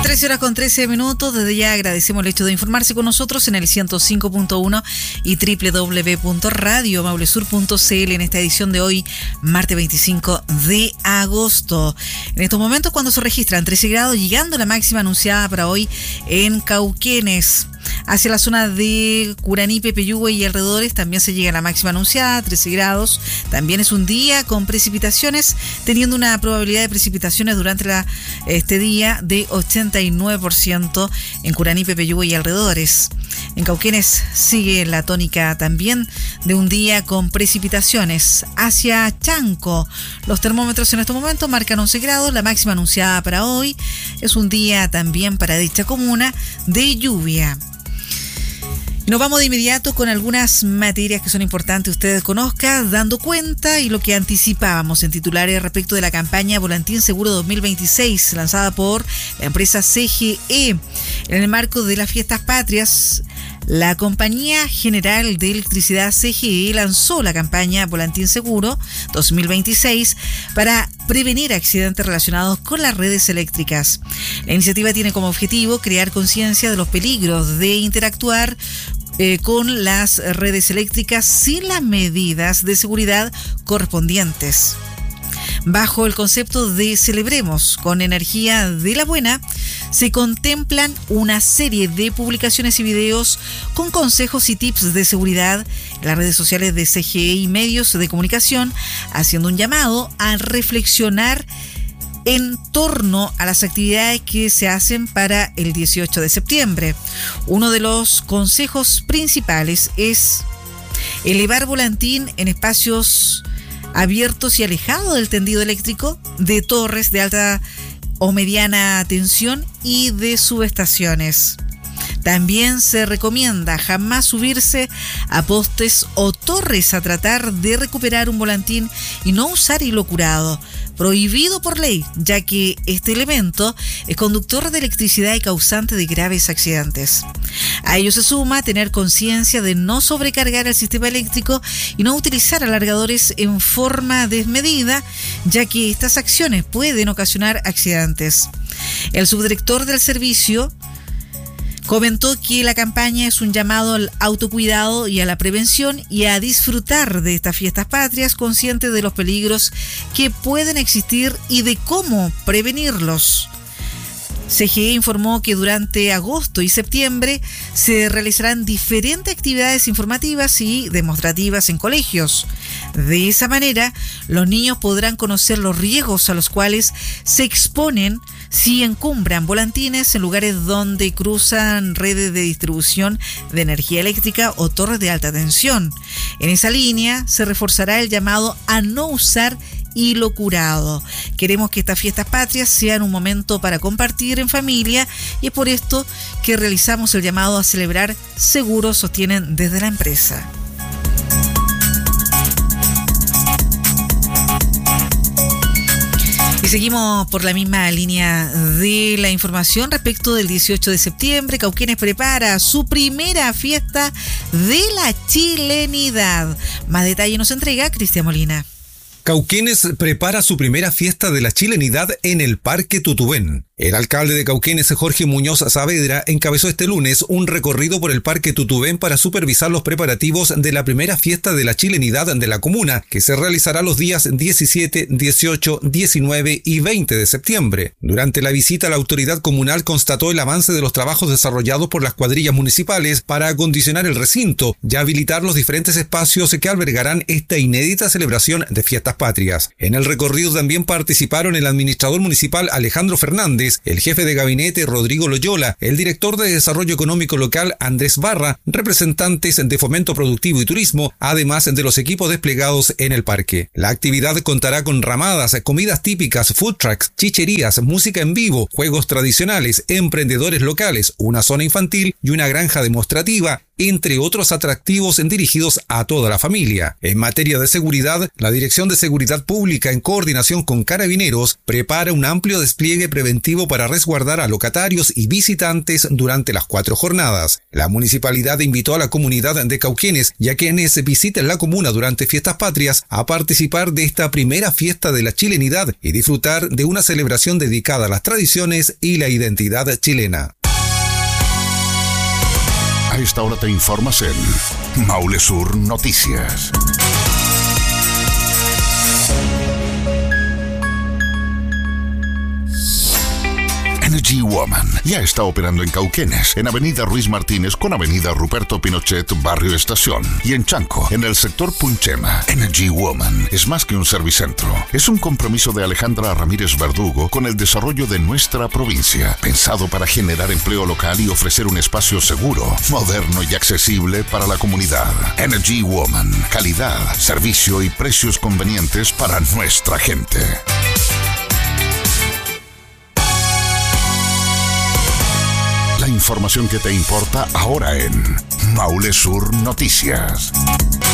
13:13. Desde ya agradecemos el hecho de informarse con nosotros en el 105.1 y www.radiomaulesur.cl en esta edición de hoy, martes 25 de agosto. En estos momentos, cuando se registran 13 grados, llegando la máxima anunciada para hoy en Cauquenes. Hacia la zona de Curanipe, Peyúgue y alrededores también se llega a la máxima anunciada, 13 grados. También es un día con precipitaciones, teniendo una probabilidad de precipitaciones durante este día de 89% en Curanipe, Peyúgue y alrededores. En Cauquenes sigue la tónica también de un día con precipitaciones. Hacia Chanco, los termómetros en estos momentos marcan 11 grados. La máxima anunciada para hoy es un día también para dicha comuna de lluvia. Nos vamos de inmediato con algunas materias que son importantes usted conozca, dando cuenta y lo que anticipábamos en titulares respecto de la campaña Volantín Seguro 2026, lanzada por la empresa CGE. En el marco de las Fiestas Patrias, la Compañía General de Electricidad CGE lanzó la campaña Volantín Seguro 2026 para prevenir accidentes relacionados con las redes eléctricas. La iniciativa tiene como objetivo crear conciencia de los peligros de interactuar con las redes eléctricas sin las medidas de seguridad correspondientes. Bajo el concepto de Celebremos con Energía de la Buena, se contemplan una serie de publicaciones y videos con consejos y tips de seguridad en las redes sociales de CGE y medios de comunicación, haciendo un llamado a reflexionar en torno a las actividades que se hacen para el 18 de septiembre. Uno de los consejos principales es elevar volantín en espacios abiertos y alejados del tendido eléctrico, de torres de alta o mediana tensión y de subestaciones. También se recomienda jamás subirse a postes o torres a tratar de recuperar un volantín y no usar hilo curado, prohibido por ley, ya que este elemento es conductor de electricidad y causante de graves accidentes. A ello se suma tener conciencia de no sobrecargar el sistema eléctrico y no utilizar alargadores en forma desmedida, ya que estas acciones pueden ocasionar accidentes. El subdirector del servicio comentó que la campaña es un llamado al autocuidado y a la prevención y a disfrutar de estas fiestas patrias, conscientes de los peligros que pueden existir y de cómo prevenirlos. CGE informó que durante agosto y septiembre se realizarán diferentes actividades informativas y demostrativas en colegios. De esa manera, los niños podrán conocer los riesgos a los cuales se exponen si encumbran volantines en lugares donde cruzan redes de distribución de energía eléctrica o torres de alta tensión. En esa línea se reforzará el llamado a no usar hilo curado. Queremos que estas fiestas patrias sean un momento para compartir en familia y es por esto que realizamos el llamado a celebrar seguro, sostienen desde la empresa. Y seguimos por la misma línea de la información respecto del 18 de septiembre. Cauquenes prepara su primera fiesta de la chilenidad. Más detalle nos entrega Cristian Molina. Cauquenes prepara su primera fiesta de la chilenidad en el Parque Tutubén. El alcalde de Cauquenes, Jorge Muñoz Saavedra, encabezó este lunes un recorrido por el Parque Tutubén para supervisar los preparativos de la primera fiesta de la chilenidad de la comuna, que se realizará los días 17, 18, 19 y 20 de septiembre. Durante la visita, la autoridad comunal constató el avance de los trabajos desarrollados por las cuadrillas municipales para acondicionar el recinto y habilitar los diferentes espacios que albergarán esta inédita celebración de fiestas patrias. En el recorrido también participaron el administrador municipal Alejandro Fernández, el jefe de gabinete Rodrigo Loyola, el director de Desarrollo Económico Local Andrés Barra, representantes de Fomento Productivo y Turismo, además de los equipos desplegados en el parque. La actividad contará con ramadas, comidas típicas, food trucks, chicherías, música en vivo, juegos tradicionales, emprendedores locales, una zona infantil y una granja demostrativa, entre otros atractivos dirigidos a toda la familia. En materia de seguridad, la Dirección de Seguridad Pública, en coordinación con Carabineros, prepara un amplio despliegue preventivo para resguardar a locatarios y visitantes durante las 4 jornadas. La municipalidad invitó a la comunidad de Cauquenes y a quienes visiten la comuna durante fiestas patrias a participar de esta primera fiesta de la chilenidad y disfrutar de una celebración dedicada a las tradiciones y la identidad chilena. A esta hora te informas en Maule Sur Noticias. Energy Woman ya está operando en Cauquenes, en Avenida Ruiz Martínez con Avenida Ruperto Pinochet, Barrio Estación, y en Chanco, en el sector Punchema. Energy Woman es más que un servicentro. Es un compromiso de Alejandra Ramírez Verdugo con el desarrollo de nuestra provincia, pensado para generar empleo local y ofrecer un espacio seguro, moderno y accesible para la comunidad. Energy Woman, calidad, servicio y precios convenientes para nuestra gente. La información que te importa ahora en Maule Sur Noticias.